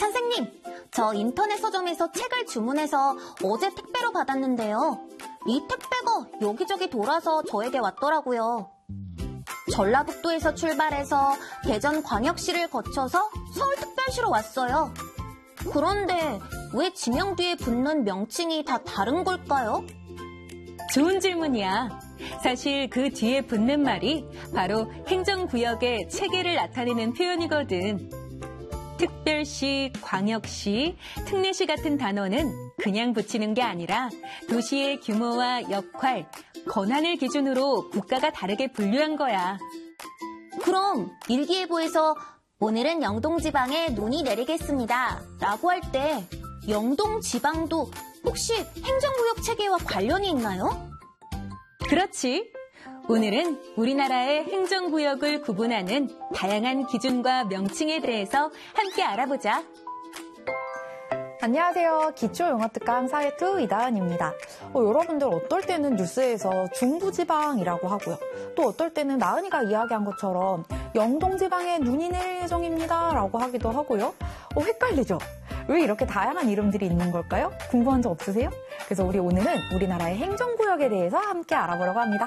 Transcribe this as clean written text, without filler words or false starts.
선생님, 저 인터넷 서점에서 책을 주문해서 어제 택배로 받았는데요. 이 택배가 여기저기 돌아서 저에게 왔더라고요. 전라북도에서 출발해서 대전광역시를 거쳐서 서울특별시로 왔어요. 그런데 왜 지명 뒤에 붙는 명칭이 다 다른 걸까요? 좋은 질문이야. 사실 그 뒤에 붙는 말이 바로 행정구역의 체계를 나타내는 표현이거든. 특별시, 광역시, 특례시 같은 단어는 그냥 붙이는 게 아니라 도시의 규모와 역할, 권한을 기준으로 국가가 다르게 분류한 거야. 그럼 일기예보에서 오늘은 영동지방에 눈이 내리겠습니다 라고 할 때 영동지방도 혹시 행정구역 체계와 관련이 있나요? 그렇지. 오늘은 우리나라의 행정구역을 구분하는 다양한 기준과 명칭에 대해서 함께 알아보자. 안녕하세요. 기초영어특강 사회2 이다은입니다. 여러분들 어떨 때는 뉴스에서 중부지방이라고 하고요. 또 어떨 때는 나은이가 이야기한 것처럼 영동지방에 눈이 내릴 예정입니다 라고 하기도 하고요. 헷갈리죠? 왜 이렇게 다양한 이름들이 있는 걸까요? 궁금한 적 없으세요? 그래서 우리 오늘은 우리나라의 행정구역에 대해서 함께 알아보려고 합니다.